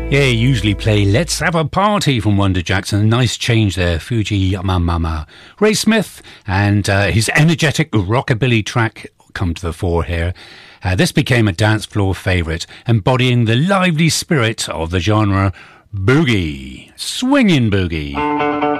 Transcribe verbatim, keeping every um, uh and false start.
Yeah, usually play Let's Have a Party from Wonder Jackson. A nice change there, Fuji Mama. Ray Smith and uh, his energetic rockabilly track come to the fore here. Uh, this became a dance floor favourite, embodying the lively spirit of the genre boogie, swinging boogie.